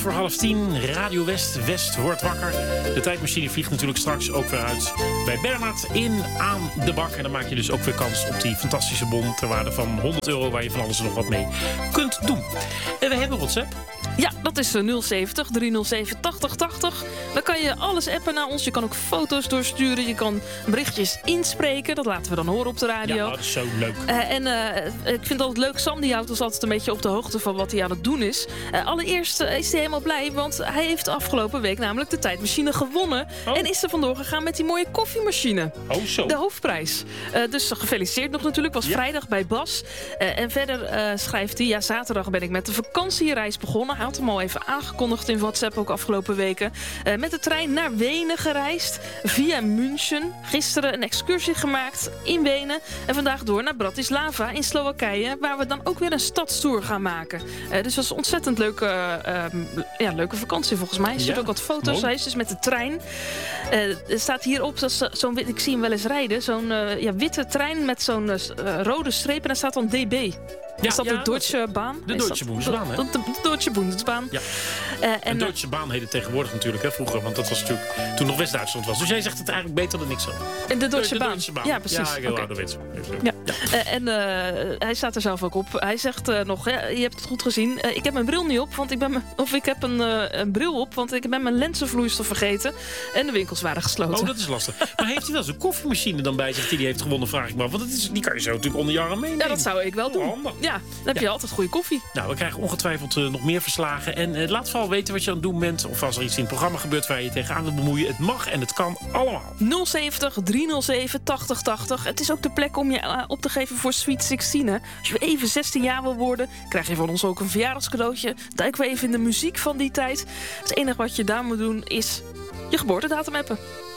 10:05, Radio West. West wordt wakker. De tijdmachine vliegt natuurlijk straks ook weer uit bij Bernard in aan de bak. En dan maak je dus ook weer kans op die fantastische bon ter waarde van €100... waar je van alles en nog wat mee kunt doen. En we hebben WhatsApp. Ja, dat is 070 307 8080. Dan kan je alles appen naar ons. Je kan ook foto's doorsturen. Je kan berichtjes inspreken. Dat laten we dan horen op de radio. Ja, dat is zo leuk. Ik vind het altijd leuk. Sam die houdt ons altijd een beetje op de hoogte van wat hij aan het doen is. Allereerst is hij helemaal blij. Want hij heeft de afgelopen week namelijk de tijdmachine gewonnen. Oh. En is er vandoor gegaan met die mooie koffiemachine. Oh, zo. De hoofdprijs. Dus gefeliciteerd nog natuurlijk. Was vrijdag bij Bas. En verder schrijft hij... Ja, zaterdag ben ik met de vakantiereis begonnen. Hij had hem al even aangekondigd in WhatsApp ook afgelopen weken. Met de trein naar Wenen gereisd. Via München. Gisteren een excursie gemaakt in Wenen. En vandaag door naar Bratislava in Slowakije. Waar we dan ook weer een stadstour gaan maken. Dus dat is een ontzettend leuke vakantie volgens mij. Hij stuurt ook wat foto's. Mooi. Hij is dus met de trein. Er staat hierop, ik zie hem wel eens rijden. Zo'n witte trein met zo'n rode streep. En daar staat dan DB. Is dat de Deutsche Bahn? De Deutsche Bundesbahn, hè? De Deutsche Bundesbahn. Ja. En Deutsche Bahn heette tegenwoordig natuurlijk, hè, vroeger. Want dat was natuurlijk toen nog West-Duitsland was. Dus jij zegt het eigenlijk beter dan ik zo. En de Deutsche Bahn. Ja, precies. Ja, heel ouderwets. Ja. Hij staat er zelf ook op. Hij zegt nog, je hebt het goed gezien. Ik heb mijn bril niet op, want ik heb een bril op, want ik ben mijn lenzenvloeistof vergeten. En de winkels waren gesloten. Oh, dat is lastig. Maar heeft hij wel zo'n koffiemachine dan bij zich die hij heeft gewonnen, vraag ik me af. Want die kan je zo natuurlijk onder je arm meenemen. Ja, dat zou ik wel doen. Handig. Ja, dan heb je altijd goede koffie. Nou, we krijgen ongetwijfeld nog meer verslagen. En laat vooral weten wat je aan het doen bent. Of als er iets in het programma gebeurt waar je je tegenaan wilt bemoeien. Het mag en het kan allemaal. 070 307 8080. Het is ook de plek om je op te geven voor Sweet 16. Hè? Als je even 16 jaar wil worden, krijg je van ons ook een verjaardagscadeautje. Duiken we even in de muziek van die tijd. Het enige wat je daar moet doen is je geboortedatum appen.